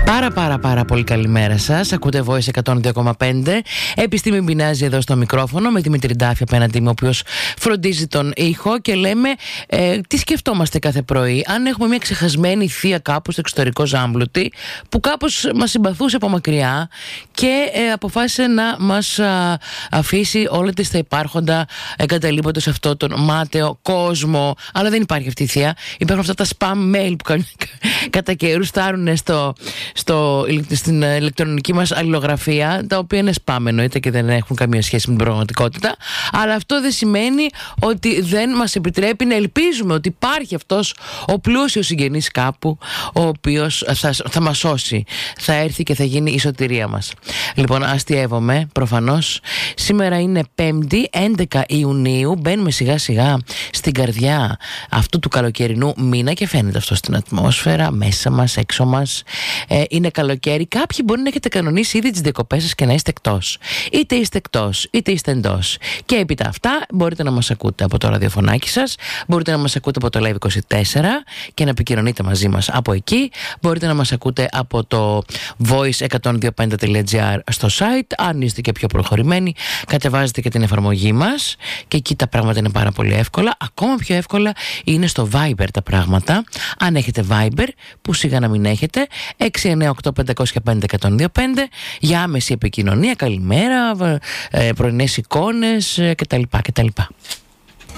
Πάρα πολύ καλημέρα σας. Ακούτε Voice 102,5. Επιστήμη μπινάζει εδώ στο μικρόφωνο με Δημήτρη Ντάφη απέναντί μου, ο οποίος φροντίζει τον ήχο, και λέμε τι σκεφτόμαστε κάθε πρωί. Αν έχουμε μια ξεχασμένη θεία κάπου στο εξωτερικό Ζάμπλουτη, που κάπως μας συμπαθούσε από μακριά και αποφάσισε να μας αφήσει όλα τις τα υπάρχοντα εγκαταλείποντας σε αυτό τον μάταιο κόσμο. Αλλά δεν υπάρχει αυτή η θεία. Υπάρχουν αυτά τα spam mail που κατά καιρούς φτάνουν στην ηλεκτρονική μας αλληλογραφία, τα οποία είναι spam εννοείται και δεν έχουν καμία σχέση με την πραγματικότητα. Αλλά αυτό δεν σημαίνει ότι δεν μας επιτρέπει να ελπίζουμε ότι υπάρχει αυτός ο πλούσιος συγγενής κάπου, ο οποίος θα μας σώσει, θα έρθει και θα γίνει η σωτηρία μας. Λοιπόν, αστειεύομαι προφανώς. Σήμερα είναι 5η 11 Ιουνίου. Μπαίνουμε σιγά σιγά στην καρδιά αυτού του καλοκαιρινού μήνα και φαίνεται αυτό στην ατμόσφαιρα, μέσα μας, έξω μας. Είναι καλοκαίρι. Κάποιοι μπορεί να έχετε κανονίσει ήδη τις διακοπές σας και να είστε εκτός. Είτε είστε εκτός, είτε είστε εντός. Και έπειτα αυτά μπορείτε να μας ακούτε από το ραδιοφωνάκι σας, μπορείτε να μας ακούτε από το Live 24 και να επικοινωνείτε μαζί μας από εκεί. Μπορείτε να μας ακούτε από το voice102.5.gr στο site. Αν είστε και πιο προχωρημένοι, κατεβάζετε και την εφαρμογή μας και εκεί τα πράγματα είναι πάρα πολύ εύκολα. Ακόμα πιο εύκολα είναι στο Viber τα πράγματα. Αν έχετε Viber, που σιγά να μην έχετε, 698-505-102-5 για άμεση επικοινωνία, καλημέρα, πρωινές εικόνες κτλ.